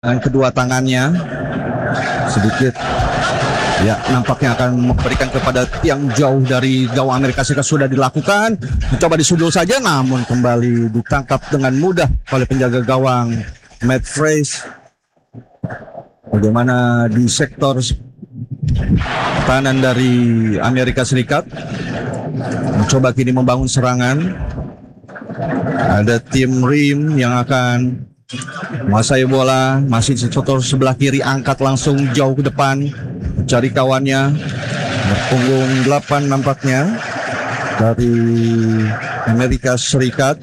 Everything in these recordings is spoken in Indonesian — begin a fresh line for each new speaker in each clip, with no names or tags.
dengan kedua tangannya sedikit ya, nampaknya akan memberikan kepada tiang jauh dari gawang Amerika Serikat. Sudah dilakukan, coba disundul saja, namun kembali ditangkap dengan mudah oleh penjaga gawang Matt Fresh. Bagaimana di sektor kanan dari Amerika Serikat mencoba kini membangun serangan. Ada tim Rim yang akan menguasai bola, masih di sektor sebelah kiri, angkat langsung jauh ke depan, cari kawannya. Punggung 8 nampaknya dari Amerika Serikat,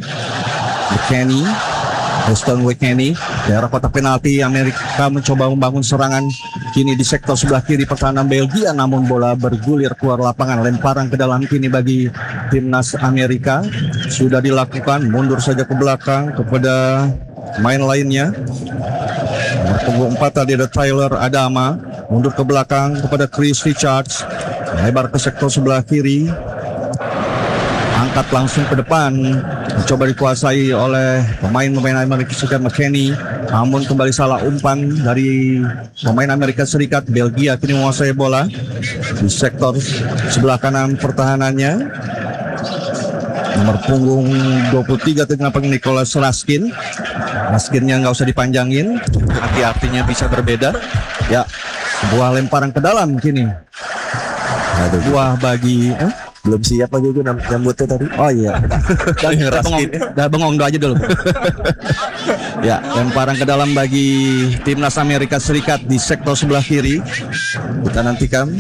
Weston McKennie, daerah kotak penalti. Amerika mencoba membangun serangan kini di sektor sebelah kiri pertahanan Belgia, namun bola bergulir keluar lapangan. Lemparan ke dalam kini bagi timnas Amerika sudah dilakukan, mundur saja ke belakang kepada main lainnya. Punggung 4 tadi ada Tyler Adama, mundur ke belakang kepada Chris Richards, lebar ke sektor sebelah kiri, angkat langsung ke depan, mencoba dikuasai oleh pemain Amerika Serikat McKennie, namun kembali salah umpan dari pemain Amerika Serikat. Belgia kini menguasai bola di sektor sebelah kanan pertahanannya. Nomor punggung 23 tengah Nicholas Raskin. Raskinnya nggak usah dipanjangin, nanti artinya bisa berbeda. Ya, sebuah lemparan ke dalam kini. Buah bagi
belum siapa juga nyambutnya tadi.
Oh iya, udah bengong aja dulu. Ya, lemparan ke dalam bagi timnas Amerika Serikat di sektor sebelah kiri. Kita nantikan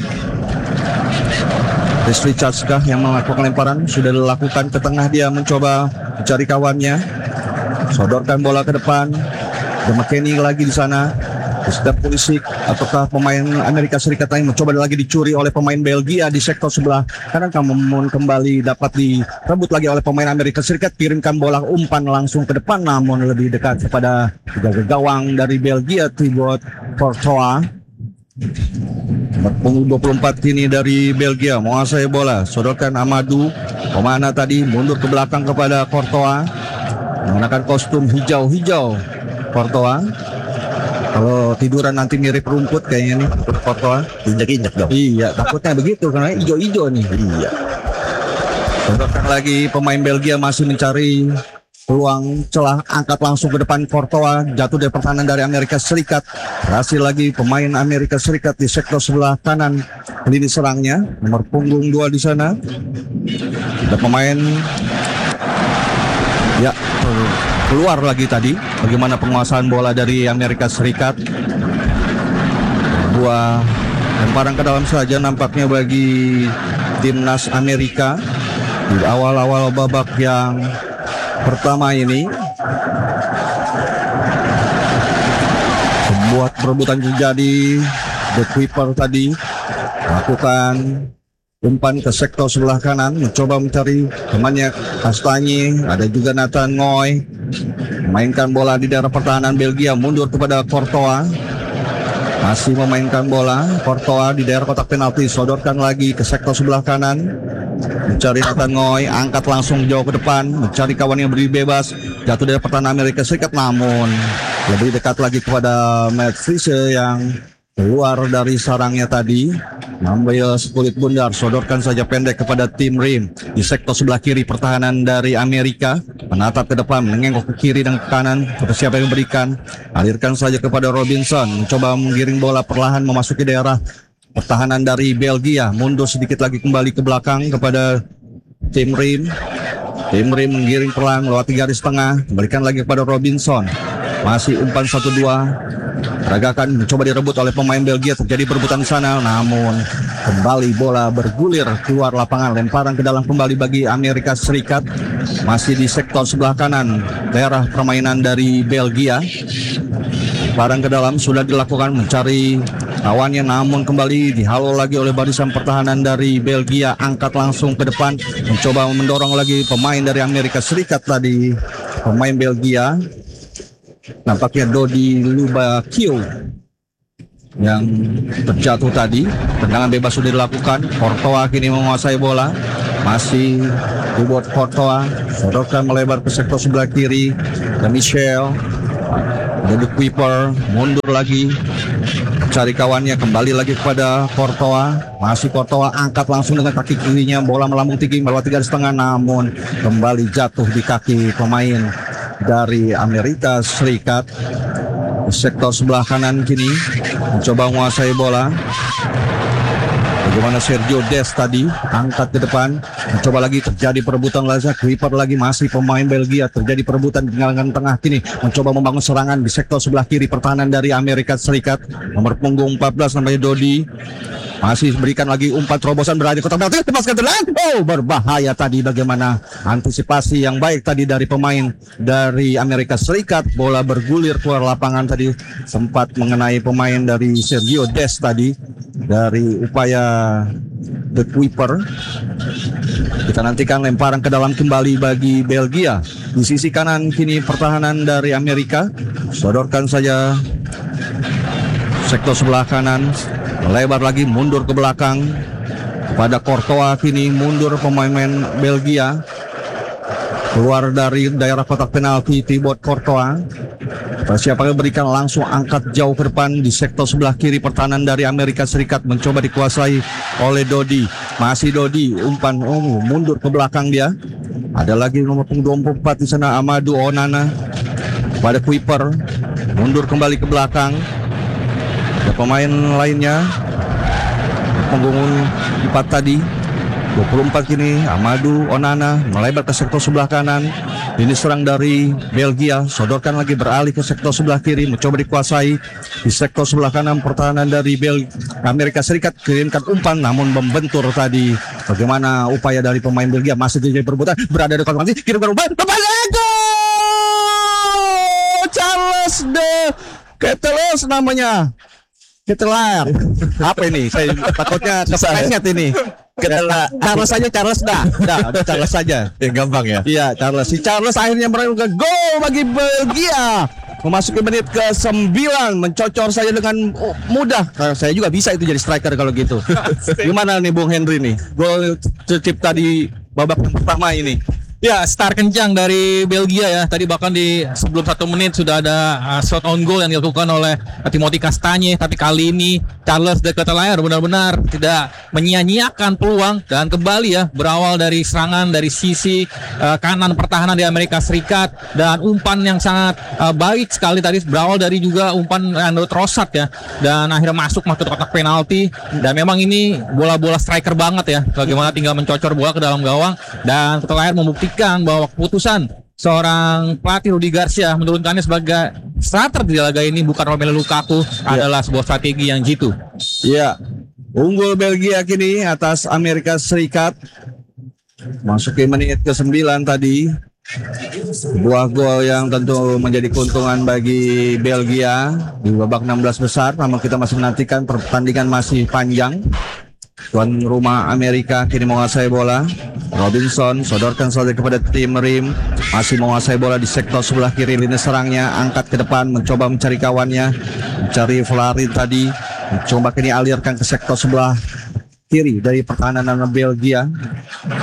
Chris Richards kah yang melakukan lemparan. Sudah dilakukan ke tengah, dia mencoba mencari kawannya, sodorkan bola ke depan. The McKennie lagi di sana. Sedap Pulisic ataukah pemain Amerika Serikat lain mencoba lagi dicuri oleh pemain Belgia di sektor sebelah kanan. Namun kembali dapat direbut lagi oleh pemain Amerika Serikat. Kirimkan bola umpan langsung ke depan, namun lebih dekat kepada penjaga gawang dari Belgia, Thibaut Courtois. Punggung 24 kini dari Belgia menguasai bola, sodorkan Amadou. Kemana tadi, mundur ke belakang kepada Courtois, menggunakan kostum hijau-hijau. Courtois kalau tiduran nanti mirip rumput kayaknya nih Courtois.
Injak-injak dong.
Iya, takutnya begitu karena hijau-hijau nih.
Iya.
Sodorkan lagi, pemain Belgia masih mencari peluang celah, angkat langsung ke depan. Courtois jatuh dari pertahanan dari Amerika Serikat. Berhasil lagi pemain Amerika Serikat di sektor sebelah kanan lini serangnya, nomor punggung 2 di sana. Ada pemain ya keluar lagi tadi. Bagaimana penguasaan bola dari Amerika Serikat. Dua lemparan ke dalam saja nampaknya bagi timnas Amerika di awal-awal babak yang pertama ini. Membuat perebutan terjadi. The Clipper tadi lakukan umpan ke sektor sebelah kanan, mencoba mencari temannya Kastanye. Ada juga Nathan Ngoy, memainkan bola di daerah pertahanan Belgia, mundur kepada Courtois. Masih memainkan bola Courtois di daerah kotak penalti, sodorkan lagi ke sektor sebelah kanan, mencari Nathan Ngoy, angkat langsung jauh ke depan, mencari kawan yang beri bebas, jatuh dari pertahanan Amerika Serikat, namun lebih dekat lagi kepada Matt Fisher yang keluar dari sarangnya tadi, mengambil sekulit bundar, sodorkan saja pendek kepada tim Rim di sektor sebelah kiri pertahanan dari Amerika, menatap ke depan, menengok ke kiri dan ke kanan, kepada siapa yang memberikan, alirkan saja kepada Robinson, mencoba menggiring bola perlahan memasuki daerah pertahanan dari Belgia, mundur sedikit lagi kembali ke belakang kepada tim Rim. Tim Rim menggiring perlahan melewati garis tengah, kembalikan lagi kepada Robinson. Masih umpan 1-2, peragakan mencoba direbut oleh pemain Belgia, terjadi perebutan sana, namun kembali bola bergulir keluar lapangan. Lemparan ke dalam kembali bagi Amerika Serikat, masih di sektor sebelah kanan daerah permainan dari Belgia. Lemparan ke dalam sudah dilakukan, mencari kawannya, namun kembali dihalau lagi oleh barisan pertahanan dari Belgia. Angkat langsung ke depan, mencoba mendorong lagi pemain dari Amerika Serikat tadi, pemain Belgia. Nampaknya Dodi Lubakio yang terjatuh tadi. Tendangan bebas sudah dilakukan. Courtois kini menguasai bola, masih dibuat Courtois, sodorkan melebar ke sektor sebelah kiri. Dan Michel Ada The Kuiper, mundur lagi, cari kawannya, kembali lagi kepada Courtois. Masih Courtois angkat langsung dengan kaki kirinya, bola melambung tinggi melewati garis tengah, namun kembali jatuh di kaki pemain dari Amerika Serikat. Di sektor sebelah kanan kini mencoba menguasai bola. Bagaimana Sergio Des tadi angkat ke depan, mencoba lagi, terjadi perebutan lagi. Kuiper lagi, masih pemain Belgia, terjadi perebutan di tengah tengah kini, mencoba membangun serangan di sektor sebelah kiri pertahanan dari Amerika Serikat. Nomor punggung 14 namanya Dodi, masih berikan lagi umpan terobosan berada di kotak penalti, lepaskan tenang. Oh, berbahaya tadi. Bagaimana antisipasi yang baik tadi dari pemain dari Amerika Serikat. Bola bergulir keluar lapangan tadi, sempat mengenai pemain dari Sergio Des tadi. Dari upaya The Kuiper, kita nantikan lemparan ke dalam kembali bagi Belgia. Di sisi kanan kini pertahanan dari Amerika, sodorkan saja sektor sebelah kanan, melebar lagi, mundur ke belakang pada Courtois. Kini mundur pemain Belgia, keluar dari daerah kotak penalti. Thibaut Courtois siapakah berikan, langsung angkat jauh ke depan di sektor sebelah kiri pertahanan dari Amerika Serikat, mencoba dikuasai oleh Dodi. Masih Dodi, umpan, mundur ke belakang dia. Ada lagi nomor punggung 24 di sana, Amadou Onana pada Kuiper, mundur kembali ke belakang. Ada pemain lainnya, punggung 4 tadi, 24 kini, Amadou Onana melebar ke sektor sebelah kanan. Ini serang dari Belgia, sodorkan lagi, beralih ke sektor sebelah kiri, mencoba dikuasai di sektor sebelah kanan pertahanan dari Amerika Serikat. Kirimkan umpan namun membentur tadi. Bagaimana upaya dari pemain Belgia, masih terjadi perebutan, berada di kotak penalti, kirimkan umpan, gol! Charles de Ketelaere namanya. Ketelaere. Apa ini? Saya takutnya kepenget ini. Charles saja, Charles dah Charles saja.
Yang gampang ya.
Iya, Charles. Si Charles akhirnya meraih gol bagi Belgia. Memasuki menit ke-9, mencocor saja dengan mudah. Saya juga bisa itu jadi striker kalau gitu. Gimana nih Bung Henry nih? Gol tercipta di babak yang pertama ini.
Ya, start kencang dari Belgia ya. Tadi bahkan di sebelum 1 menit sudah ada shot on goal yang dilakukan oleh Timothy Castagne. Tapi kali ini Charles de Ketelaere benar-benar tidak menyia-nyiakan peluang, dan kembali ya, berawal dari serangan dari sisi kanan pertahanan di Amerika Serikat, dan umpan yang sangat baik sekali tadi, berawal dari juga umpan Leandro Trossard ya, dan akhirnya masuk ke kotak penalti. Dan memang ini bola-bola striker banget ya, bagaimana tinggal mencocor bola ke dalam gawang, dan Ketelaere membuktikan bahwa keputusan seorang pelatih Rudi Garcia menurunkannya sebagai starter di laga ini bukan Romelu Lukaku adalah sebuah strategi yang jitu.
Iya, unggul Belgia kini atas Amerika Serikat. Masuki menit ke-9 tadi, sebuah gol yang tentu menjadi keuntungan bagi Belgia di babak 16 besar. Namun kita masih menantikan, pertandingan masih panjang. Tuan rumah Amerika kini menguasai bola. Robinson sodorkan saja kepada tim Rim, masih menguasai bola di sektor sebelah kiri. Lini serangnya angkat ke depan, mencoba mencari kawannya, mencari Vlarin tadi, mencoba kini alirkan ke sektor sebelah kiri dari pertahanan Belgia.